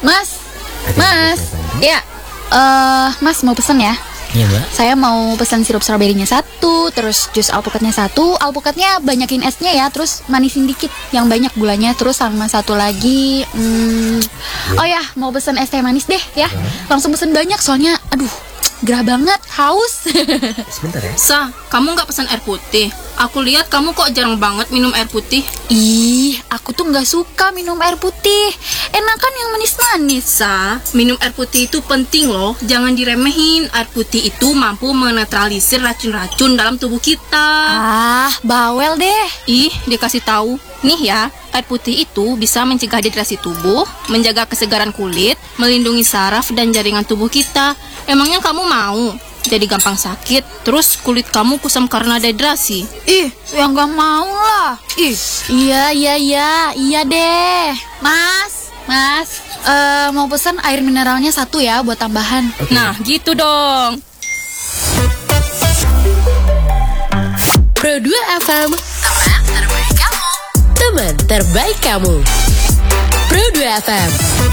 Mas, Mas, ya, Mas mau pesen ya? Iya Mbak. Saya mau pesan sirup stroberinya 1, terus jus alpukatnya 1. Alpukatnya banyakin esnya ya, terus manisin dikit, yang banyak gulanya. Terus sama satu lagi, oh ya, mau pesen es teh manis deh ya. Langsung pesen banyak soalnya, aduh, gerah banget, haus. Sebentar ya. Kamu nggak pesan air putih? Aku lihat kamu kok jarang banget minum air putih. Ih, aku tuh nggak suka minum air putih. Enakan yang manis-manis. Minum air putih itu penting loh. Jangan diremehin. Air putih itu mampu menetralisir racun-racun dalam tubuh kita. Ah, bawel deh. Ih, dikasih tahu. Nih ya, air putih itu bisa mencegah dehidrasi tubuh, menjaga kesegaran kulit, melindungi saraf dan jaringan tubuh kita. Emangnya kamu mau jadi gampang sakit, terus kulit kamu kusam karena dehidrasi? Ih, ya nggak mau lah. Ih, iya deh. Mas, mau pesan air mineralnya 1 ya buat tambahan. Okay. Nah, gitu dong. Pro 2 FM, teman terbaik kamu. Pro 2 FM.